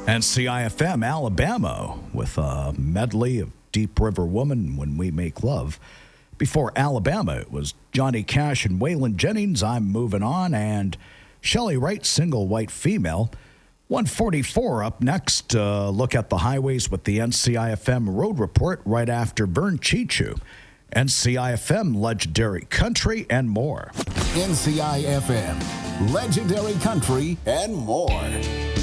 And CIFM Alabama with a medley of Deep River Woman, When We Make Love. Before Alabama, it was Johnny Cash and Waylon Jennings, I'm Moving On, and Shelley Wright, Single White Female. 144 up next. Look at the highways with the NCIFM Road Report right after Vern Chichu. NCIFM Legendary Country and more. NCIFM Legendary Country and more.